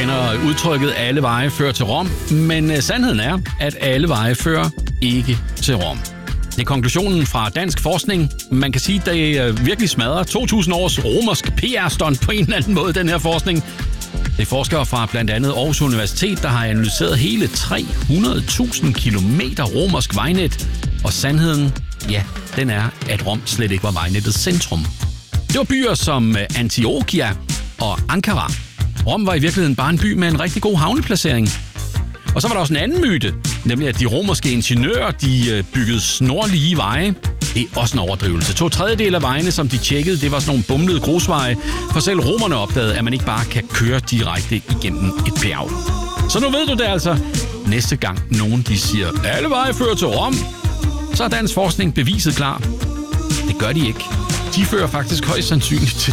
kender udtrykket, alle veje fører til Rom, men sandheden er, at alle veje fører ikke til Rom. Det er konklusionen fra dansk forskning. Man kan sige, at det virkelig smadrer 2000 års romersk PR-stunt på en eller anden måde, den her forskning. Det er forskere fra blandt andet Aarhus Universitet, der har analyseret hele 300.000 kilometer romersk vejnet. Og sandheden, ja, den er, at Rom slet ikke var vejnettets centrum. Det var byer som Antiochia og Ankara. Rom var i virkeligheden bare en by med en rigtig god havneplacering. Og så var der også en anden myte, nemlig at de romerske ingeniører, de byggede snorlige veje. Det er også en overdrivelse. 2/3 af vejene, som de tjekkede, det var sådan nogle bumlede grusveje. For selv romerne opdagede, at man ikke bare kan køre direkte igennem et bjerg. Så nu ved du det altså. Næste gang nogen de siger, alle veje fører til Rom, så er dansk forskning beviset klar. Det gør de ikke. De fører faktisk højst sandsynligt til